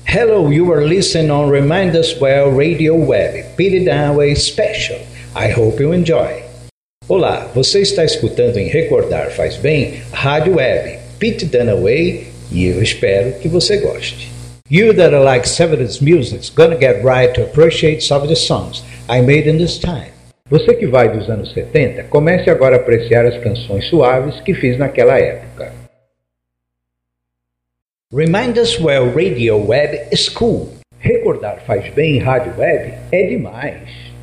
Hello, you are listening on Remind Us Well Radio Web, Pete Dunaway Special. I hope you enjoy. Olá, você está escutando em Recordar Faz Bem, a Rádio Web, Pete Dunaway, e eu espero que você goste. You that are like 70s music's gonna get right to appreciate some of the songs I made in this time. Você que vai dos anos 70, comece agora a apreciar as canções suaves que fiz naquela época. Remind Us Well Radio Web School. Recordar Faz Bem Rádio Web é demais.